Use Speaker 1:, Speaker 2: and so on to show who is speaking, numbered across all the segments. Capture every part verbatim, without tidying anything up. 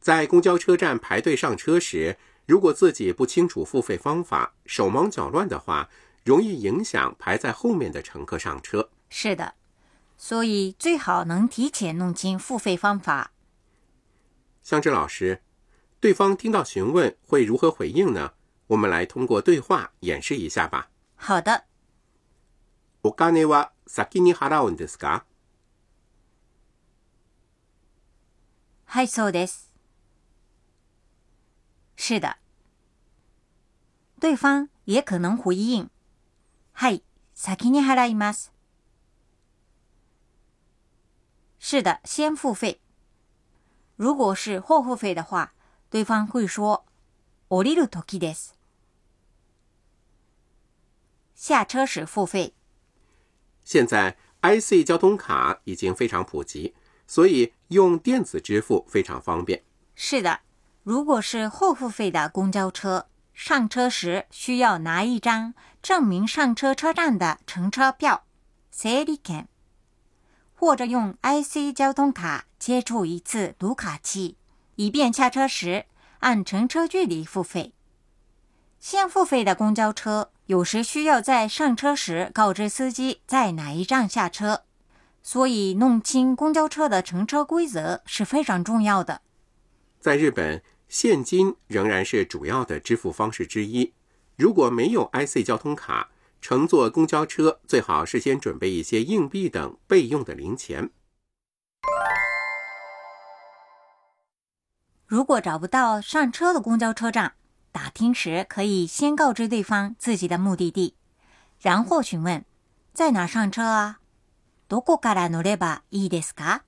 Speaker 1: 在公交车站排队上车时，如果自己不清楚付费方法，手忙脚乱的话，容易影响排在后面的乘客上车。
Speaker 2: 是的，所以最好能提前弄清付费方法。
Speaker 1: 香芝老师，对方听到询问会如何回应呢？我们来通过对话演示一下吧。
Speaker 2: 好的。
Speaker 1: お金は先に払うんですか？
Speaker 2: はい、そうです。是的。对方也可能回应，はい、先に払います。是的，先付费。如果是后付费的话，对方会说降りる時です。下车时付费。
Speaker 1: 现在 I C 交通卡已经非常普及，所以用电子支付非常方便。
Speaker 2: 是的，如果是后付费的公交车，上车时需要拿一张证明上车车站的乘车票整理券，或者用 I C 交通卡接触一次读卡器，以便下车时按乘车距离付费。先付费的公交车有时需要在上车时告知司机在哪一站下车，所以弄清公交车的乘车规则是非常重要的。
Speaker 1: 在日本，现金仍然是主要的支付方式之一。如果没有 I C 交通卡，乘坐公交车最好事先准备一些硬币等备用的零钱。
Speaker 2: 如果找不到上车的公交车站，打听时可以先告知对方自己的目的地，然后询问在哪上车啊？どこから乗ればいいですか？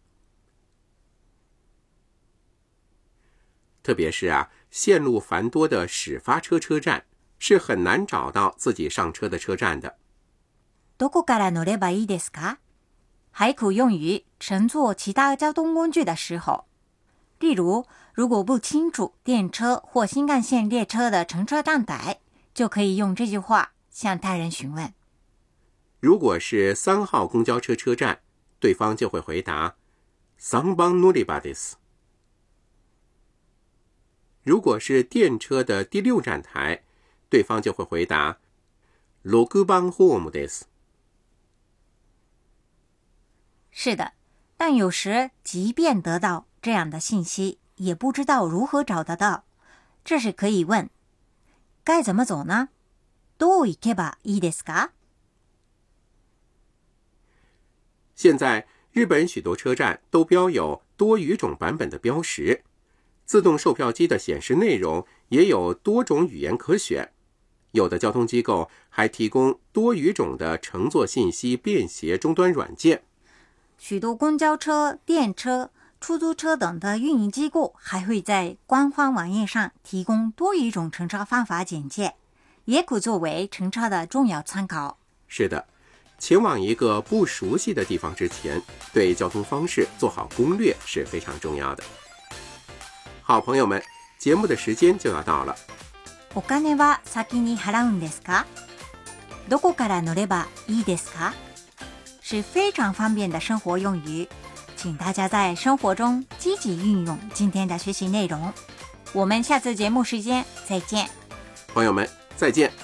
Speaker 1: 特别是啊，线路繁多的始发车车站是很难找到自己上车的车站的。
Speaker 2: どこから乗ればいいですか？还可用于乘坐其他交通工具的时候。例如，如果不清楚电车或新干线列车的乘车站台，就可以用这句话向他人询问。
Speaker 1: 如果是三号公交车车站，对方就会回答三番乗り場です。如果是电车的第六站台，对方就会回答六番ホームです。
Speaker 2: 是的，但有時即便得到这样的信息，也不知道如何找得到。这时可以问，该怎么走呢？どう行けばいいですか？
Speaker 1: 现在日本许多车站都标有多语种版本的标识，自动售票机的显示内容也有多种语言可选，有的交通机构还提供多语种的乘坐信息便携终端软件。
Speaker 2: 许多公交车、电车、出租车等的运营机构还会在官方网页上提供多语种乘车方法简介，也可作为乘车的重要参考。
Speaker 1: 是的，前往一个不熟悉的地方之前，对交通方式做好攻略是非常重要的。好朋友们，节目的时间就要到了。
Speaker 2: お金は先に払うんですか？どこから乗ればいいですか？是非常方便的生活用语，请大家在生活中积极运用今天的学习内容。我们下次节目时间再见。
Speaker 1: 朋友们，再见。